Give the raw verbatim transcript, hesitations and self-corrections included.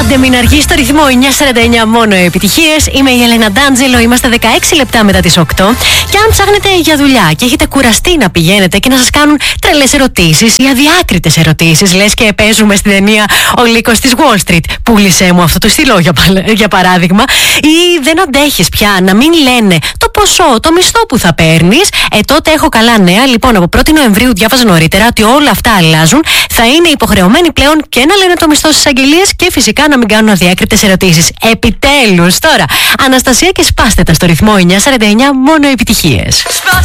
Άντε μην αργεί στο ρυθμό εννιά σαράντα εννιά, μόνο επιτυχίες. Είμαι η Έλενα Ντάντζελο, είμαστε δεκαέξι λεπτά μετά τις οκτώ. Και αν ψάχνετε για δουλειά και έχετε κουραστεί να πηγαίνετε και να σας κάνουν τρελές ερωτήσεις ή αδιάκριτες ερωτήσεις, λες και παίζουμε στην ταινία Ο Λύκος της Wall Street, πούλησέ μου αυτό το στυλό για, για παράδειγμα, ή δεν αντέχεις πια να μην λένε το ποσό, το μισθό που θα παίρνεις, ε τότε έχω καλά νέα. Λοιπόν, από πρώτη Νοεμβρίου διάβαζα νωρίτερα ότι όλα αυτά αλλάζουν. Θα είναι υποχρεωμένοι πλέον και να λένε το μισθό στις αγγελίες και φυσικά να μην κάνουν αδιάκριτες ερωτήσεις. Επιτέλους! Τώρα, Αναστασία και σπάστε τα στο ρυθμό εννιά σαράντα εννιά, μόνο επιτυχίες.